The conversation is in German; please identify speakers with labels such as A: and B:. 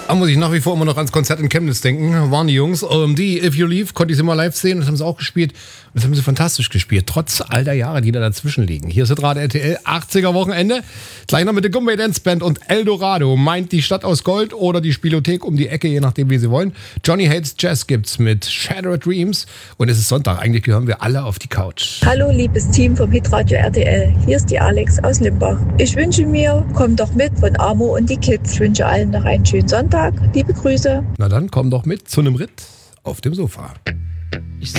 A: Da muss ich nach wie vor immer noch ans Konzert in Chemnitz denken. Waren die Jungs. Die If You Leave konnte ich sie mal live sehen. Das haben sie auch gespielt. Das haben sie fantastisch gespielt. Trotz all der Jahre, die da dazwischen liegen. Hier ist gerade RTL 80er Wochenende. Gleich noch mit der Gumbay Dance Band und Eldorado. Meint die Stadt aus Gold oder die Spielothek um die Ecke, je nachdem, wie sie wollen. Johnny Hates Jazz gibt's mit Shattered Dreams. Und es ist Sonntag. Eigentlich gehören wir alle auf die Couch.
B: Hallo, liebes Team vom Hitradio RTL. Hier ist die Alex aus Limbach. Ich wünsche mir, kommt doch mit von Amo und die Kids. Ich wünsche allen noch einen schönen Sonntag. Liebe Grüße.
A: Na dann, komm doch mit zu einem Ritt auf dem Sofa.